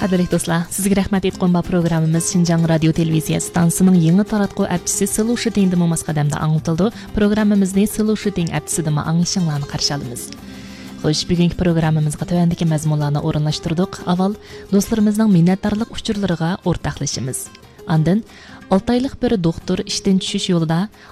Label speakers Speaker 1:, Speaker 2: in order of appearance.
Speaker 1: Qadrli do'stlar, sizga rahmat aytgan bu programmamiz Xinjiang radio televiziya stansiyasining yangi taratquv apchisi Slow Shooting demomas qadamda anglitildi. Programmamizni Slow Shooting apchisida anglashinglarni qarshi olamiz. Xo'sh, bugungi programmamizga tövəndəki məzmunlarni o'rinlashtirdik. Avval do'stlarimizning minnatdorlik uchurlariga o'rtoqlashamiz. Ondan 6 oylik bir doktor ishdan tushish yo'lida